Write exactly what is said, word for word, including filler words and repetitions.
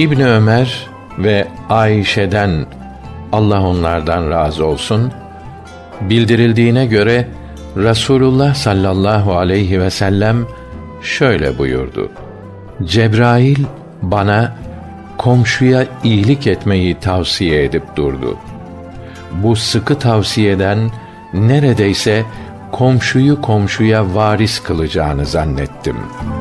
İbni Ömer ve Ayşe'den, Allah onlardan razı olsun, bildirildiğine göre Resulullah sallallahu aleyhi ve sellem şöyle buyurdu: Cebrail bana komşuya iyilik etmeyi tavsiye edip durdu. Bu sıkı tavsiyeden neredeyse komşuyu komşuya varis kılacağını zannettim.